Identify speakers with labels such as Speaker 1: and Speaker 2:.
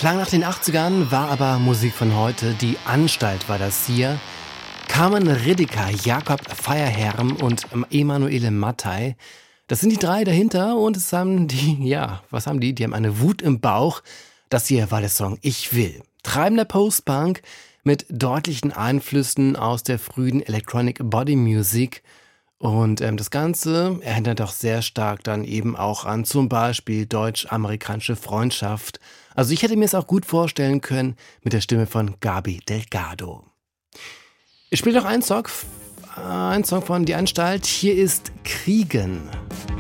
Speaker 1: Klang nach den 80ern, war aber Musik von heute. Die Anstalt war das hier. Carmen Ridiker, Jakob Feierherm und Emanuele Mattei. Das sind die drei dahinter und es haben die, was haben die? Die haben eine Wut im Bauch. Das hier war der Song Ich will. Treibender Post-Punk mit deutlichen Einflüssen aus der frühen Electronic Body Music. Und das Ganze erinnert doch sehr stark dann eben auch an zum Beispiel deutsch-amerikanische Freundschaft. Also ich hätte mir es auch gut vorstellen können mit der Stimme von Gabi Delgado. Ich spiele noch einen Song von Die Anstalt. Hier ist Kriegen.